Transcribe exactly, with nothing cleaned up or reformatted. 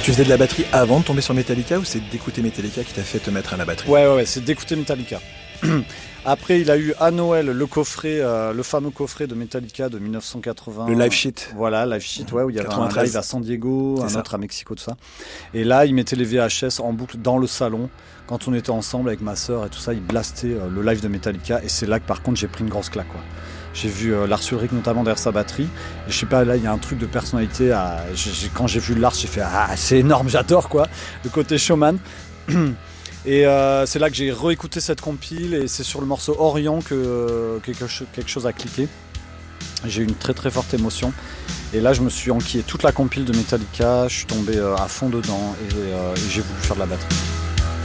Tu faisais de la batterie avant de tomber sur Metallica ou c'est d'écouter Metallica qui t'a fait te mettre à la batterie? Ouais, ouais, ouais, c'est d'écouter Metallica. Après, il a eu à Noël le coffret, euh, le fameux coffret de Metallica de mille neuf cent quatre-vingts. Le live sheet. Voilà, live sheet, ouais, où il y avait quatre-vingt-treize. un live à San Diego, C'est un ça. autre à Mexico, tout ça. Et là, il mettait les V H S en boucle dans le salon. Quand on était ensemble avec ma sœur et tout ça, il blastait euh, le live de Metallica. Et c'est là que par contre, j'ai pris une grosse claque, quoi. J'ai vu euh, Lars Ulrich notamment derrière sa batterie. Et je sais pas, là, il y a un truc de personnalité. À... j'ai, j'ai, quand j'ai vu Lars, j'ai fait ah, c'est énorme, j'adore, quoi. Le côté showman. Et euh, c'est là que j'ai réécouté cette compile et c'est sur le morceau Orient que euh, quelque, cho- quelque chose a cliqué. J'ai eu une très très forte émotion et là je me suis enquillé toute la compile de Metallica, je suis tombé euh, à fond dedans et, euh, et j'ai voulu faire de la batterie.